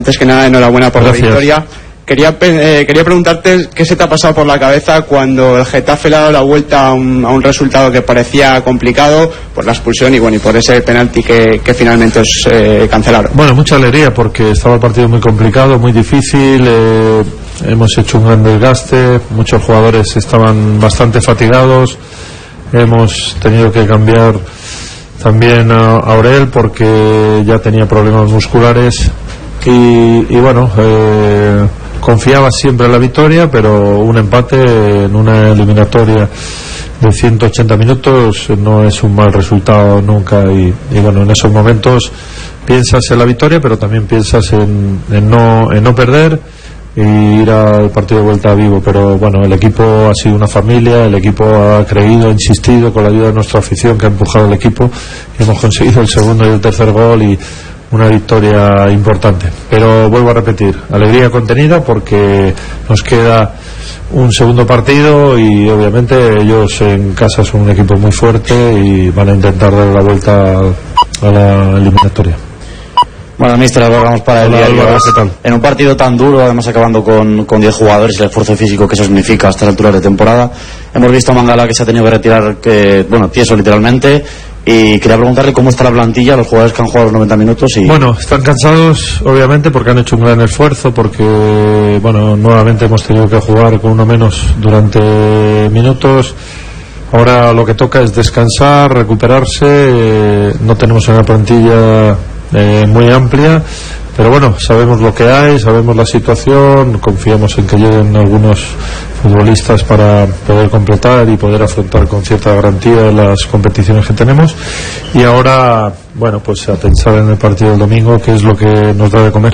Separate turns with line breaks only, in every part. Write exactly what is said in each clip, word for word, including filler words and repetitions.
Antes que nada, enhorabuena por
Gracias.
la victoria. Quería, eh, quería preguntarte qué se te ha pasado por la cabeza cuando el Getafe le ha dado la vuelta a un, a un resultado que parecía complicado por la expulsión y bueno y por ese penalti que, que finalmente os eh, cancelaron.
Bueno, mucha alegría porque estaba el partido muy complicado, muy difícil. Eh, hemos hecho un gran desgaste, muchos jugadores estaban bastante fatigados. Hemos tenido que cambiar también a Aurel porque ya tenía problemas musculares y, y bueno, eh, confiaba siempre en la victoria, pero un empate en una eliminatoria de ciento ochenta minutos no es un mal resultado nunca y, y bueno, en esos momentos piensas en la victoria, pero también piensas en, en, no, en no perder y ir al partido de vuelta vivo. Pero bueno, el equipo ha sido una familia, el equipo ha creído, ha insistido con la ayuda de nuestra afición que ha empujado al equipo y hemos conseguido el segundo y el tercer gol y una victoria importante. Pero vuelvo a repetir, alegría contenida porque nos queda un segundo partido y obviamente ellos en casa son un equipo muy fuerte y van a intentar dar la vuelta a la eliminatoria.
Bueno, mister, vamos para el
Hola,
diario.
Álvaro, ¿qué tal?
En un partido tan duro, además acabando con, con diez jugadores y el esfuerzo físico que eso significa hasta la altura de temporada, hemos visto a Mangala que se ha tenido que retirar, que, bueno, tieso literalmente, y quería preguntarle cómo está la plantilla, los jugadores que han jugado los noventa minutos y...
Bueno, están cansados obviamente porque han hecho un gran esfuerzo, porque bueno, nuevamente hemos tenido que jugar con uno menos durante minutos. Ahora lo que toca es descansar, recuperarse. Eh, no tenemos una plantilla eh, muy amplia, pero bueno, sabemos lo que hay, sabemos la situación, confiamos en que lleguen algunos futbolistas para poder completar y poder afrontar con cierta garantía las competiciones que tenemos. Y ahora, bueno, pues a pensar en el partido del domingo, que es lo que nos da de comer.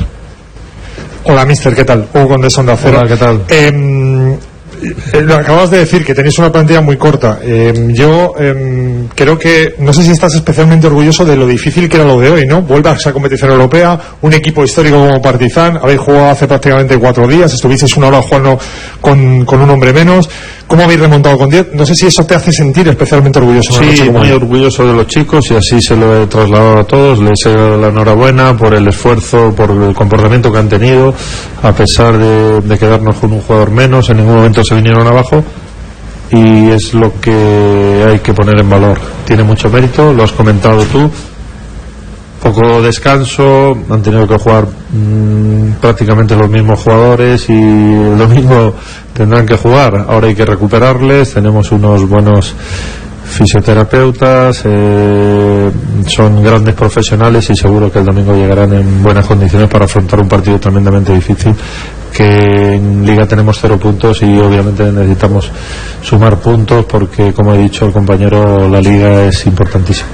Hola, mister, ¿qué tal? Hugo Condés, Onda Cero.
Hola, ¿qué tal?
Eh, Eh, acabas de decir que tenéis una plantilla muy corta. Eh, yo eh, creo que, no sé si estás especialmente orgulloso de lo difícil que era lo de hoy, ¿no? Vuelve a esa competición europea, un equipo histórico como Partizan, habéis jugado hace prácticamente cuatro días, estuvisteis una hora jugando con, con un hombre menos. ¿Cómo habéis remontado con diez? No sé si eso te hace sentir especialmente orgulloso.
Sí, muy orgulloso de los chicos y así se lo he trasladado a todos. Les he dado la enhorabuena por el esfuerzo, por el comportamiento que han tenido, a pesar de, de quedarnos con un jugador menos. En ningún momento se vinieron abajo y es lo que hay que poner en valor. Tiene mucho mérito, lo has comentado tú. Poco descanso, han tenido que jugar mmm, prácticamente los mismos jugadores y lo mismo tendrán que jugar. Ahora hay que recuperarles, tenemos unos buenos fisioterapeutas, eh, son grandes profesionales y seguro que el domingo llegarán en buenas condiciones para afrontar un partido tremendamente difícil, que en Liga tenemos cero puntos y obviamente necesitamos sumar puntos porque, como ha dicho el compañero, la Liga es importantísima.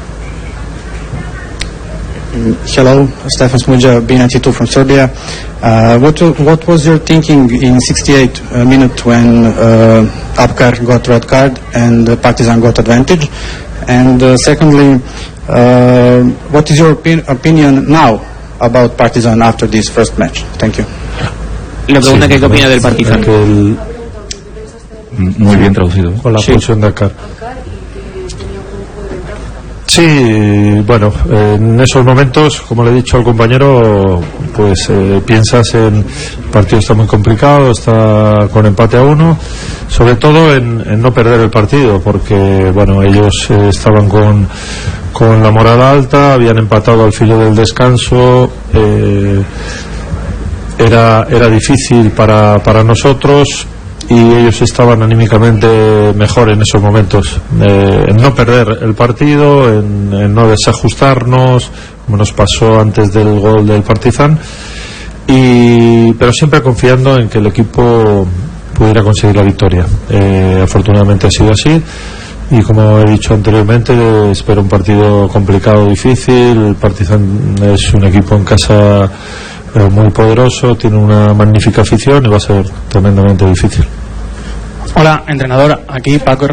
Hello, Stefan Smuja, B ninety-two from Serbia. Uh, what what was your thinking in sixty-eight uh, minute when uh, Apkar got red card and uh, Partizan got advantage? And uh, secondly, uh, what is your opi- opinion now about Partizan after this first match? Thank you.
Le pregunta sí, qué opina del Partizan.
El...
Muy bien traducido.
Con la
sí.
pulsión de Apkar. Sí, bueno, en esos momentos, como le he dicho al compañero, pues eh, piensas en el partido está muy complicado, está con empate a uno, sobre todo en, en no perder el partido, porque bueno, ellos eh, estaban con, con la moral alta, habían empatado al filo del descanso, eh, era, era difícil para, para nosotros. Y ellos estaban anímicamente mejor en esos momentos, eh, en no perder el partido, en, en no desajustarnos, como nos pasó antes del gol del Partizan, y, pero siempre confiando en que el equipo pudiera conseguir la victoria. Eh, afortunadamente ha sido así, y como he dicho anteriormente, espero un partido complicado, difícil. El Partizan es un equipo en casa pero muy poderoso, tiene una magnífica afición y va a ser tremendamente difícil.
Hola, entrenador, aquí Paco.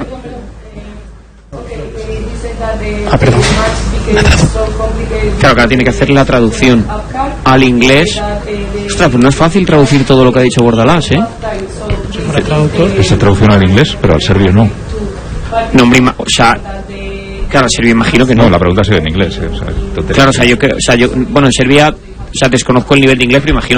Ah, perdón.
Claro que ahora tiene que hacer la traducción al inglés. Ostras, pues no es fácil traducir todo lo que ha dicho Bordalás, ¿eh?
Esa traducción al inglés, pero al serbio no.
No, hombre, o sea, claro, al serbio imagino que no.
No, la pregunta ha sido en inglés, ¿eh? O sea,
claro, o sea, yo creo, o sea, yo, bueno, en Serbia, o sea, desconozco el nivel de inglés, pero imagino